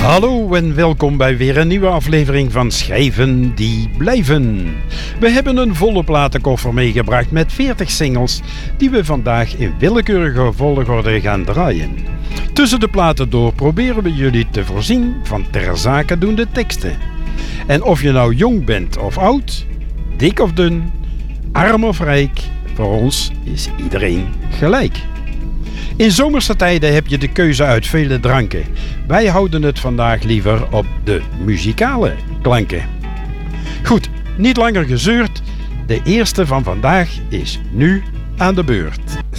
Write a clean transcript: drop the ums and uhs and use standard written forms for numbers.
Hallo en welkom bij weer een nieuwe aflevering van Schijven die blijven. We hebben een volle platenkoffer meegebracht met 40 singles die we vandaag in willekeurige volgorde gaan draaien. Tussen de platen door proberen we jullie te voorzien van ter zake doende teksten. En of je nou jong bent of oud, dik of dun, arm of rijk, voor ons is iedereen gelijk. In zomerse tijden heb je de keuze uit vele dranken. Wij houden het vandaag liever op de muzikale klanken. Goed, niet langer gezeurd. De eerste van vandaag is nu aan de beurt.